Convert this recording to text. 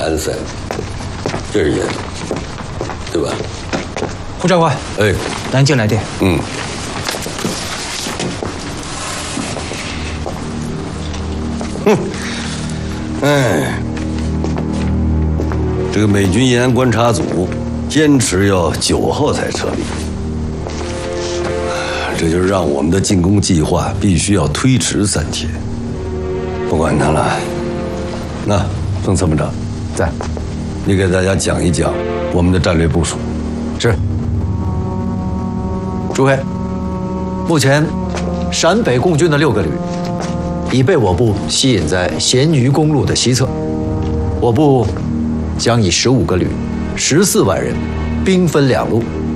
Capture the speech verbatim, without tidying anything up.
安塞，这是严重，对吧？ 胡长官， 哎， 南京来电。 嗯。哼，哎，这个美军延安观察组坚持要九号才撤离，这就是让我们的进攻计划必须要推迟三天。不管他了，那宋参谋长在， 你给大家讲一讲我们的战略部署。 是。诸位，目前陕北共军的六个旅已被我部吸引在咸鱼公路的西侧，我部将以十五个旅、十四万人，兵分两路，